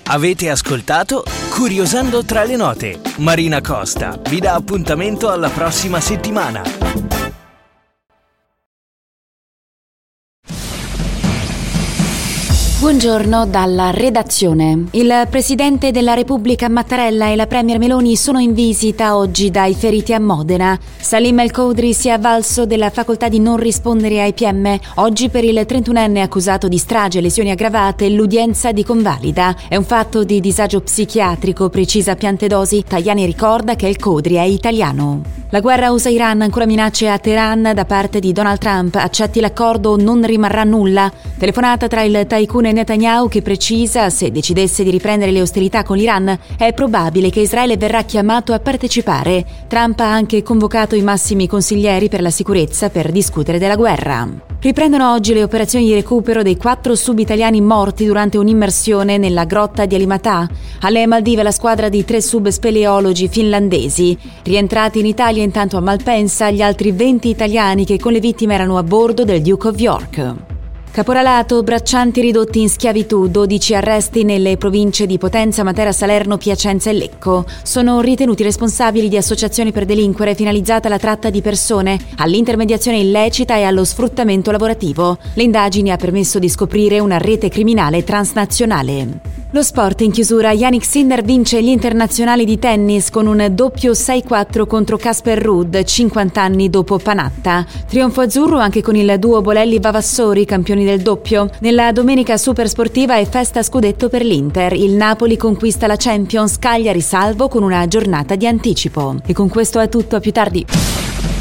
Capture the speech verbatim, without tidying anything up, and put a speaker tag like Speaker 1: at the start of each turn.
Speaker 1: Avete ascoltato Curiosando tra le note. Marina Costa vi dà appuntamento alla prossima settimana.
Speaker 2: Buongiorno dalla redazione. Il Presidente della Repubblica Mattarella e la Premier Meloni sono in visita oggi dai feriti a Modena. Salim El Khodri si è avvalso della facoltà di non rispondere ai P M. Oggi per il trentunenne accusato di strage e lesioni aggravate l'udienza di convalida. È un fatto di disagio psichiatrico, precisa Piantedosi. Tajani ricorda che El Khodri è italiano. La guerra U S A-Iran, ancora minacce a Teheran da parte di Donald Trump. Accetti l'accordo o non rimarrà nulla. Telefonata tra il tycoon e Netanyahu che precisa se decidesse di riprendere le ostilità con l'Iran è probabile che Israele verrà chiamato a partecipare. Trump ha anche convocato i massimi consiglieri per la sicurezza per discutere della guerra. Riprendono oggi le operazioni di recupero dei quattro sub italiani morti durante un'immersione nella grotta di Alimatà. Alle Maldive la squadra di tre sub speleologi finlandesi. Rientrati in Italia intanto a Malpensa gli altri venti italiani che con le vittime erano a bordo del Duke of York. Caporalato, braccianti ridotti in schiavitù, dodici arresti nelle province di Potenza, Matera, Salerno, Piacenza e Lecco. Sono ritenuti responsabili di associazioni per delinquere finalizzata alla tratta di persone, all'intermediazione illecita e allo sfruttamento lavorativo. Le indagini ha permesso di scoprire una rete criminale transnazionale. Lo sport in chiusura, Jannik Sinner vince gli internazionali di tennis con un doppio sei quattro contro Casper Ruud, cinquanta anni dopo Panatta. Trionfo azzurro anche con il duo Bolelli-Vavassori, campioni del doppio. Nella domenica super sportiva è festa scudetto per l'Inter. Il Napoli conquista la Champions, Cagliari salvo con una giornata di anticipo. E con questo è tutto, a più tardi.